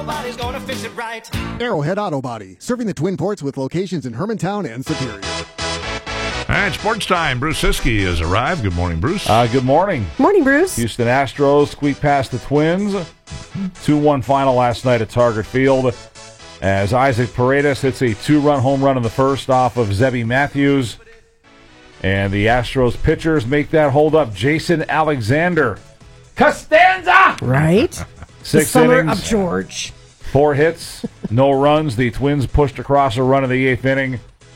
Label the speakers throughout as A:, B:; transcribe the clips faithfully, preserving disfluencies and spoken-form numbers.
A: Nobody's gonna fix it right.
B: Arrowhead Auto Body, serving the Twin Ports with locations in Hermantown and Superior.
C: All right, sports time. Bruce Siskey has arrived. Good morning, Bruce.
D: Uh, good morning.
E: Morning, Bruce.
D: Houston Astros squeaked past the Twins. two one final last night at Target Field as Isaac Paredes hits a two-run home run in the first off of Zebby Matthews. And the Astros pitchers make that hold up. Jason Alexander. Costanza!
E: Right?
D: Six
E: the summer
D: innings,
E: of George.
D: Four hits, no runs. The Twins pushed across a run in the eighth inning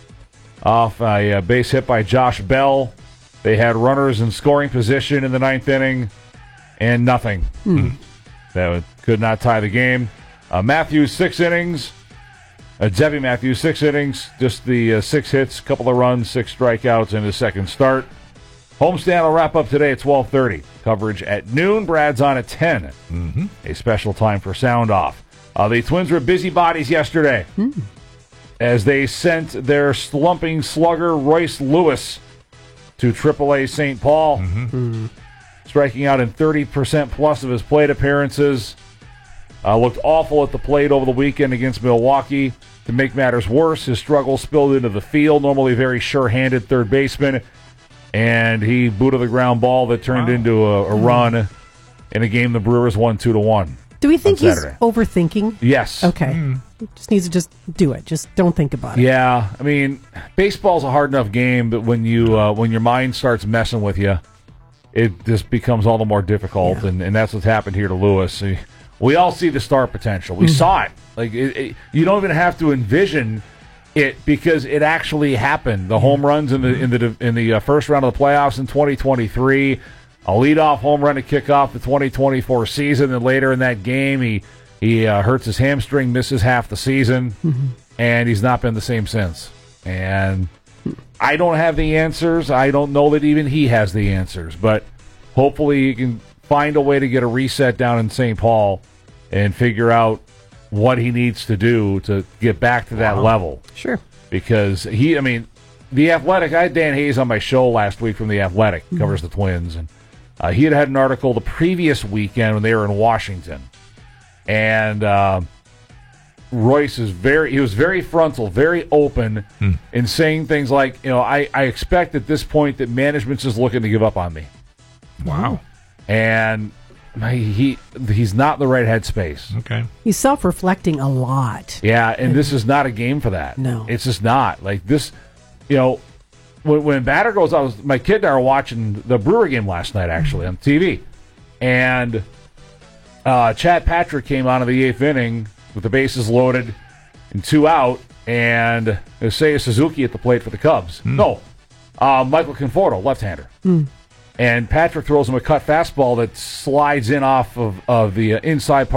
D: off a, a base hit by Josh Bell. They had runners in scoring position in the ninth inning, and nothing.
E: Mm.
D: That could not tie the game. Uh, Matthews, six innings. Uh, Zebby Matthews, six innings. Just the uh, six hits, couple of runs, six strikeouts in his second start. Homestand will wrap up today at twelve thirty. Coverage at noon. Brad's on at ten.
C: Mm-hmm.
D: A special time for sound off. Uh, the Twins were busybodies yesterday mm. as they sent their slumping slugger Royce Lewis to triple A Saint Paul,
C: mm-hmm.
E: Mm.
D: striking out in thirty percent plus of his plate appearances. Uh, looked awful at the plate over the weekend against Milwaukee. To make matters worse, his struggles spilled into the field. Normally a very sure-handed third baseman. And he booted the ground ball that turned wow. into a, a run in a game the Brewers won two to one.
E: Do we think he's overthinking?
D: Yes.
E: Okay. Mm. Just needs to just do it. Just don't think about it.
D: Yeah. I mean, baseball's a hard enough game, but when you uh, when your mind starts messing with you, it just becomes all the more difficult. Yeah. And, and that's what's happened here to Lewis. We all see the star potential. We mm. saw it. Like it, it, you don't even have to envision it because it actually happened. The home runs in the in the in the uh, first round of the playoffs in twenty twenty-three, a leadoff home run to kick off the twenty twenty-four season, and later in that game he he uh, hurts his hamstring, misses half the season, mm-hmm. and he's not been the same since. And I don't have the answers. I don't know that even he has the answers, but hopefully he can find a way to get a reset down in Saint Paul and figure out what he needs to do to get back to that wow. level.
E: Sure.
D: Because he, I mean, The Athletic, I had Dan Hayes on my show last week from The Athletic, mm-hmm. covers the Twins, and uh, he had had an article the previous weekend when they were in Washington. And uh, Royce is very, he was very frontal, very open mm. in saying things like, you know, I, I expect at this point that management's just looking to give up on me.
C: Wow.
D: And he he's not in the right headspace.
C: Okay.
E: He's self-reflecting a lot.
D: Yeah, and this is not a game for that.
E: No.
D: It's just not. Like this, you know, when, when batter goes, I was, my kid and I were watching the Brewer game last night, actually, on T V. And uh, Chad Patrick came on in the eighth inning with the bases loaded and two out, and Seiya Suzuki at the plate for the Cubs. Mm. No, uh, Michael Conforto, left-hander.
E: Mm.
D: And Patrick throws him a cut fastball that slides in off of, of the uh, inside part